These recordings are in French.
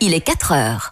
il est 4 heures.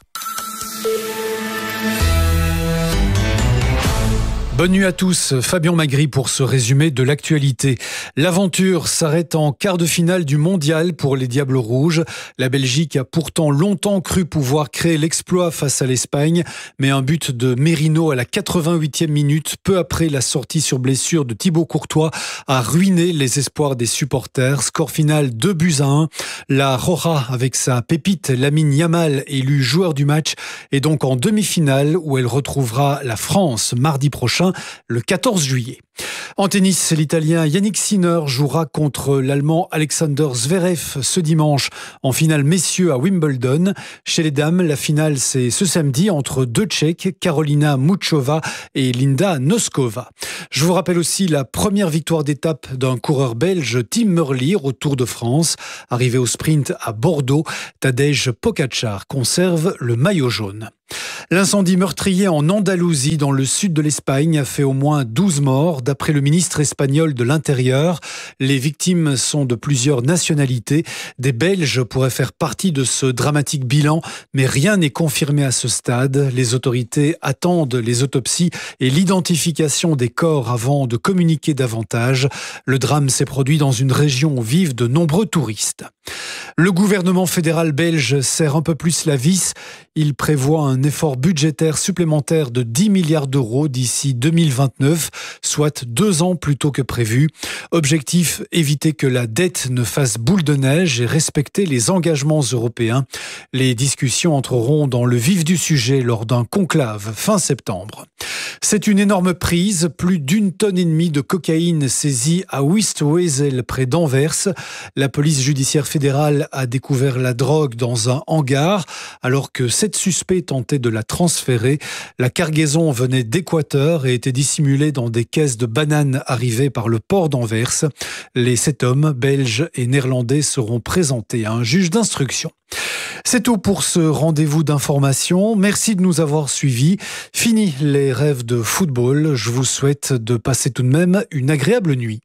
Bonne nuit à tous, Fabien Magri pour ce résumé de l'actualité. L'aventure s'arrête en quart de finale du mondial pour les Diables Rouges. La Belgique a pourtant longtemps cru pouvoir créer l'exploit face à l'Espagne, mais un but de Merino à la 88e minute, peu après la sortie sur blessure de Thibaut Courtois, a ruiné les espoirs des supporters. Score final 2-1. La Roja, avec sa pépite Lamine Yamal, élu joueur du match, est donc en demi-finale où elle retrouvera la France mardi prochain, le 14 juillet. En tennis, l'Italien Yannick Sinner jouera contre l'Allemand Alexander Zverev ce dimanche en finale messieurs à Wimbledon. Chez les dames, la finale c'est ce samedi entre deux Tchèques, Karolina Muchova et Linda Noskova. Je vous rappelle aussi la première victoire d'étape d'un coureur belge, Tim Merlier, au Tour de France. Arrivé au sprint à Bordeaux, Tadej Pogačar conserve le maillot jaune. L'incendie meurtrier en Andalousie, dans le sud de l'Espagne, a fait au moins 12 morts. D'après le ministre espagnol de l'Intérieur, les victimes sont de plusieurs nationalités. Des Belges pourraient faire partie de ce dramatique bilan, mais rien n'est confirmé à ce stade. Les autorités attendent les autopsies et l'identification des corps avant de communiquer davantage. Le drame s'est produit dans une région où vivent de nombreux touristes. Le gouvernement fédéral belge serre un peu plus la vis. Il prévoit un effort budgétaire supplémentaire de 10 milliards d'euros d'ici 2029, soit 2 ans plus tôt que prévu. Objectif, éviter que la dette ne fasse boule de neige et respecter les engagements européens. Les discussions entreront dans le vif du sujet lors d'un conclave fin septembre. C'est une énorme prise, plus d'1,5 tonne de cocaïne saisie à Wistwezel près d'Anvers. La police judiciaire fédérale a découvert la drogue dans un hangar alors que 7 suspects tentaient de la transférer. La cargaison venait d'Équateur et était dissimulée dans des caisses de bananes arrivées par le port d'Anvers. Les 7 hommes, belges et néerlandais, seront présentés à un juge d'instruction. C'est tout pour ce rendez-vous d'information. Merci de nous avoir suivis. Fini les rêves de football. Je vous souhaite de passer tout de même une agréable nuit.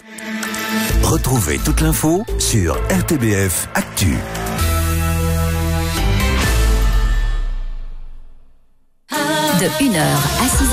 Retrouvez toute l'info sur RTBF Actu. De 1h à 6h.